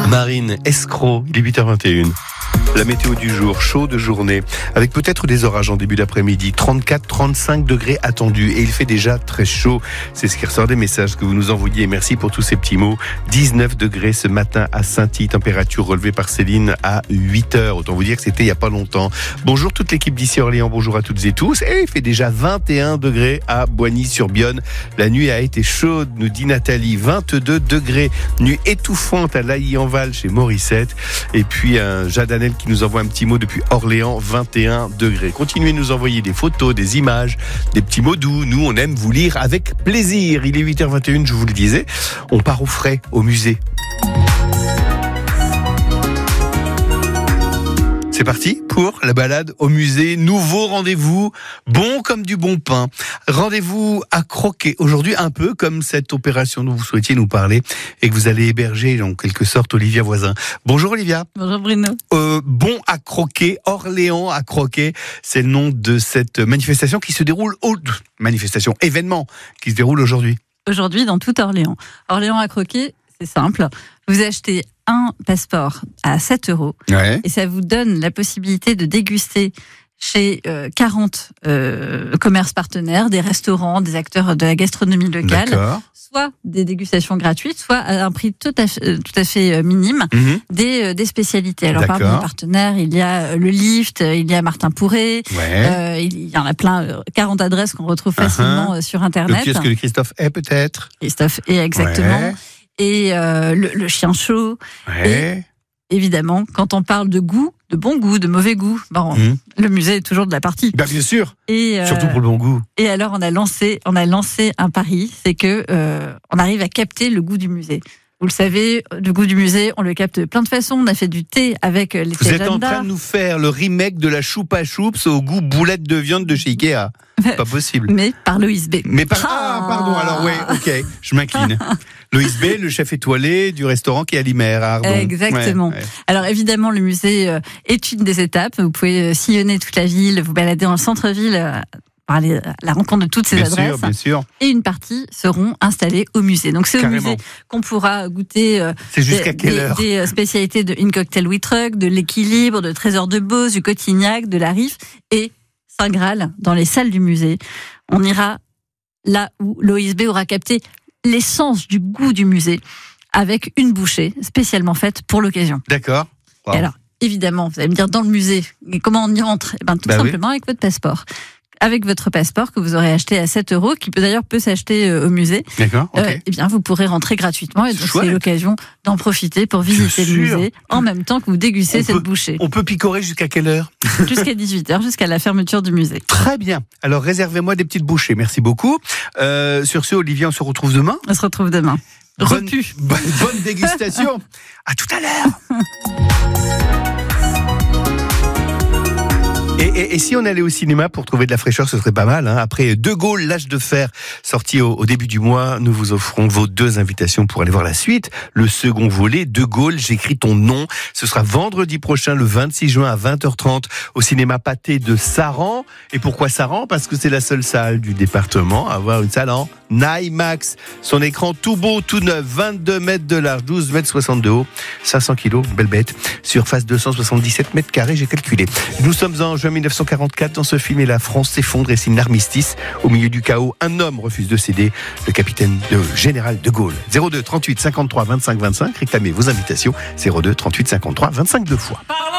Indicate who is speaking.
Speaker 1: Marine, escroc, il est 8h21. La météo du jour, chaud de journée, avec peut-être des orages en début d'après-midi, 34-35 degrés attendus, et il fait déjà très chaud. C'est ce qui ressort des messages que vous nous envoyez, merci pour tous ces petits mots. 19 degrés ce matin à Saint-Y, température relevée par Céline à 8h, autant vous dire que c'était il n'y a pas longtemps. Bonjour toute l'équipe d'ici Orléans, bonjour à toutes et tous, et il fait déjà 21 degrés à Boigny-sur-Bionne. La nuit a été chaude, nous dit Nathalie, 22 degrés, nuit étouffante à Lailly-en-Val chez Morissette, et puis un Jadanel qui nous envoie un petit mot depuis Orléans, 21 degrés. Continuez de nous envoyer des photos, des images, des petits mots doux. Nous, on aime vous lire avec plaisir. Il est 8h21, je vous le disais. On part au frais, au musée. C'est parti pour la balade au musée. Nouveau rendez-vous, bon comme du bon pain. Rendez-vous à croquer. Aujourd'hui, un peu comme cette opération dont vous souhaitiez nous parler et que vous allez héberger en quelque sorte Olivia Voisin. Bonjour Olivia.
Speaker 2: Bonjour Bruno.
Speaker 1: Bon à croquer, Orléans à croquer, c'est le nom de cette manifestation qui se déroule événement qui se déroule aujourd'hui.
Speaker 2: Aujourd'hui dans tout Orléans. Orléans à croquer, c'est simple. Vous achetez un passeport à 7 € et ça vous donne la possibilité de déguster chez 40 commerces partenaires, des restaurants, des acteurs de la gastronomie locale.
Speaker 1: D'accord.
Speaker 2: Soit des dégustations gratuites, soit à un prix tout à fait minime, des spécialités. Alors parmi les partenaires, il y a le Lift, il y a Martin Pourret, il y en a plein, 40 adresses qu'on retrouve facilement sur Internet.
Speaker 1: Le kiosque de Christophe Hay peut-être.
Speaker 2: Christophe Hay, exactement. Et le chien chaud. Et évidemment, quand on parle de goût, de bon goût, de mauvais goût, le musée est toujours de la partie.
Speaker 1: Bien sûr.
Speaker 2: Et
Speaker 1: surtout pour le bon goût.
Speaker 2: Et alors on a lancé un pari, c'est que on arrive à capter le goût du musée. Vous le savez, le goût du musée, on le capte de plein de façons. On a fait du thé avec les
Speaker 1: Vous êtes en train de nous faire le remake de la choupa choups au goût boulette de viande de chez Ikea. Pas possible.
Speaker 2: Mais par Loïs B.
Speaker 1: Pardon, alors ok, je m'incline. Loïs B, le chef étoilé du restaurant qui est à Limer, à Ardon.
Speaker 2: Exactement. Alors évidemment, le musée est une des étapes. Vous pouvez sillonner toute la ville, vous balader dans le centre-ville, aller à la rencontre de toutes ces adresses.
Speaker 1: Bien sûr.
Speaker 2: Et une partie seront installées au musée. Donc c'est
Speaker 1: Carrément.
Speaker 2: au musée qu'on pourra goûter
Speaker 1: c'est jusqu'à quelle heure
Speaker 2: des spécialités de In Cocktail with Truck, de l'équilibre, de Trésor de Beauce, du Cotignac, de la Rif et Saint Graal dans les salles du musée. On ira là où l'OSB aura capté l'essence du goût du musée avec une bouchée spécialement faite pour l'occasion.
Speaker 1: D'accord. Wow.
Speaker 2: Et alors, évidemment, vous allez me dire dans le musée, et comment on y rentre ? Tout simplement avec votre passeport. Avec votre passeport que vous aurez acheté à 7 €, qui peut s'acheter au musée.
Speaker 1: D'accord,
Speaker 2: eh bien, vous pourrez rentrer gratuitement et donc c'est l'occasion d'en profiter pour visiter le musée en même temps que vous dégustez cette bouchée.
Speaker 1: On peut picorer jusqu'à quelle heure ?
Speaker 2: Jusqu'à 18h, jusqu'à la fermeture du musée.
Speaker 1: Très bien. Alors réservez-moi des petites bouchées. Merci beaucoup. Sur ce, Olivier, on se retrouve demain.
Speaker 2: On se retrouve demain.
Speaker 1: Bonne dégustation. À tout à l'heure. Et si on allait au cinéma pour trouver de la fraîcheur, ce serait pas mal. Après De Gaulle, l'âge de fer, sorti au début du mois, nous vous offrons vos 2 invitations pour aller voir la suite. Le second volet, De Gaulle, j'écris ton nom. Ce sera vendredi prochain, le 26 juin à 20h30 au cinéma Pathé de Saran. Et pourquoi Saran ? Parce que c'est la seule salle du département à avoir une salle en IMAX. Son écran tout beau, tout neuf, 22 mètres de large, 12 mètres 60 de haut, 500 kilos, belle bête. Surface 277 mètres carrés, j'ai calculé. Nous sommes en juin 1944 dans ce film et la France s'effondre et signe l'armistice. Au milieu du chaos, un homme refuse de céder, le capitaine général de Gaulle. 02 38 53 25 25, réclamez vos invitations. 02 38 53 25 2 fois.